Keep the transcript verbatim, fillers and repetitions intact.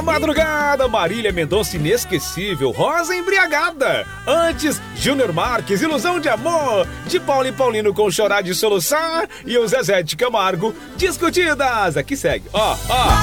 Na madrugada, Marília Mendonça inesquecível, Rosa embriagada. Antes, Júnior Marques, Ilusão de Amor. De Paulo e Paulino com Chorar de Soluçar. E o Zezé de Camargo, Discutidas. Aqui segue, ó, ó.